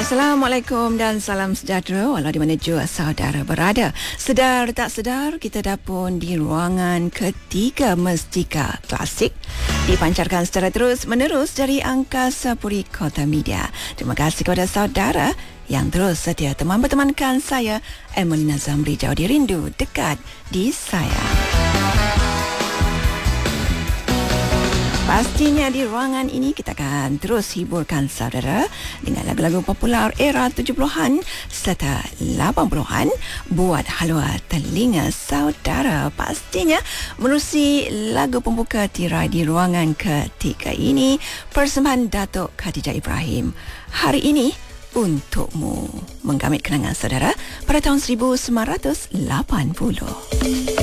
Assalamualaikum dan salam sejahtera walau di mana jua saudara berada. Sedar tak sedar, kita dah pun di ruangan ketiga Mestika Klasik, dipancarkan secara terus menerus dari Angkasa Puri Kota Media. Terima kasih kepada saudara yang terus setia bertemankan saya, Emelina Zamri, jauh di rindu, dekat di saya. Pastinya di ruangan ini kita akan terus hiburkan saudara dengan lagu-lagu popular era 70-an serta 80-an buat halua telinga saudara. Pastinya menerusi lagu pembuka tirai di ruangan ketiga ini, persembahan Datuk Khadijah Ibrahim. Hari ini untukmu, menggamit kenangan saudara pada tahun 1980.